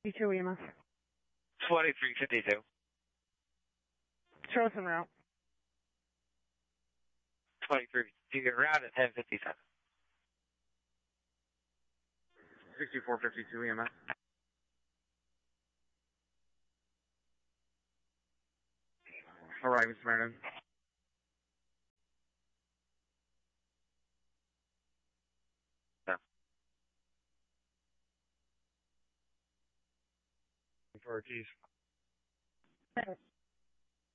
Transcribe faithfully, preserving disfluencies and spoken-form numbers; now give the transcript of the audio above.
fifty-two E M S. twenty-three fifty-two. Show us en route. twenty-three, you get route at ten fifty-seven. sixty-four fifty-two E M S. All right, Mister Meriden. Yeah. For our keys. Thanks.